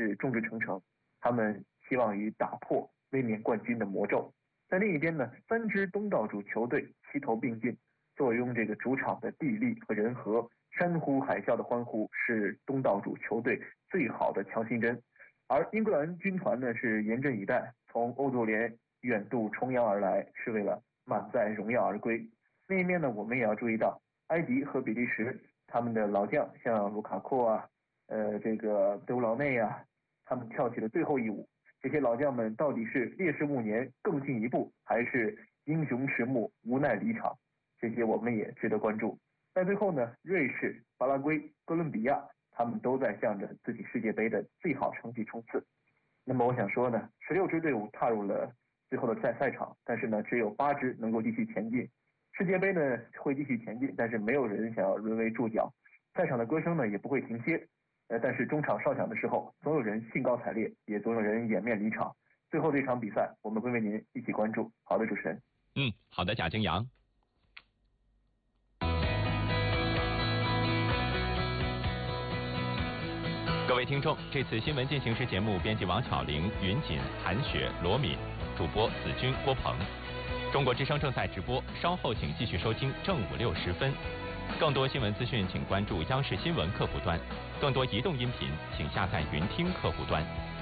是众志成城，他们希望于打破卫冕冠军的魔咒。在另一边呢，3支东道主球队齐头并进，坐拥这个主场的地利和人和，山呼海啸的欢呼是东道主球队最好的强心针。而英格兰军团呢是严阵以待，从欧足联远渡重洋而来，是为了满载荣耀而归。另一面呢，我们也要注意到埃及和比利时他们的老将，像卢卡库啊，这个德布劳内啊，他们跳起了最后一舞。这些老将们到底是烈士暮年更进一步，还是英雄迟暮无奈离场？这些我们也值得关注。在最后呢，瑞士、巴拉圭、哥伦比亚，他们都在向着自己世界杯的最好成绩冲刺。那么我想说呢，16支队伍踏入了最后的赛场，但是呢，只有8支能够继续前进。世界杯呢会继续前进，但是没有人想要沦为注脚。赛场的歌声呢也不会停歇。但是中场哨响的时候，总有人兴高采烈，也总有人掩面离场。最后这场比赛，我们会为您一起关注。好的，主持人。 好的，贾京阳。各位听众，这次新闻进行时节目编辑王巧玲、云锦、韩雪、罗敏，主播子君、郭鹏。中国之声正在直播，稍后请继续收听正午6时分。更多新闻资讯，请关注央视新闻客户端；更多移动音频，请下载云听客户端。